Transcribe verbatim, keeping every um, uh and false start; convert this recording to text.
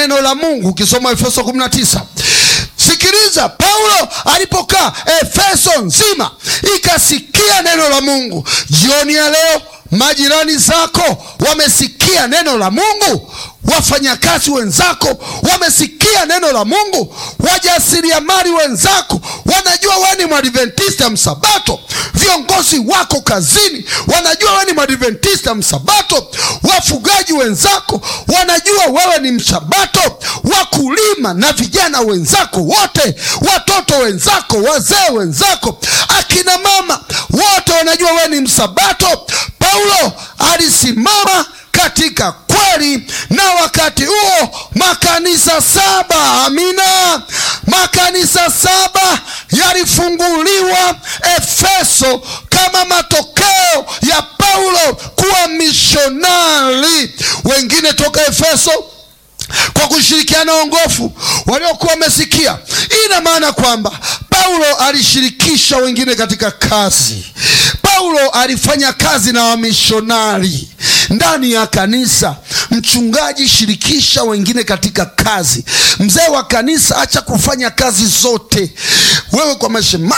neno la Mungu. Ukisoma Efeso kumi na tisa, sikiliza, Paulo alipokaa Efeso nzima ikasikia neno la Mungu. Jioni ya leo majirani zako wamesikia neno la Mungu, wafanyakazi wenzako wamesikia neno la Mungu, wajasiriamali wenzako wanajua wewe ni Mwadventista msabato, viongozi wako kazini wanajua wewe ni Mwadventista msabato, wafugaji wenzako wanajua wewe ni msabato, wakulima na vijana wenzako wote, watoto wenzako, wazee wenzako, akina mama wote wanajua wewe ni msabato. Paulo alisimama katika kweli, na wakati huo makanisa saba, amina, makanisa saba yalifunguliwa Efeso kama matokeo ya Paulo kuwa mishonari. Wengine toka Efeso kwa kushirikiana ongofu waliokuwa wamesikia. Ina maana kwamba Paulo alishirikisha wengine katika kazi. Paulo alifanya kazi na wamishonari ndani ya kanisa. Mchungaji, shirikisha wengine katika kazi. Mzee wa kanisa, acha kufanya kazi zote wewe kwa mashemasi